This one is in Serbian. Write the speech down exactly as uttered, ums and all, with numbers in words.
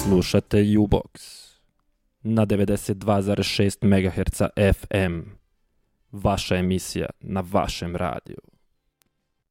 Slušate U-Box na devedeset dva zarez šest megaherca F M. Vaša emisija na vašem radiju.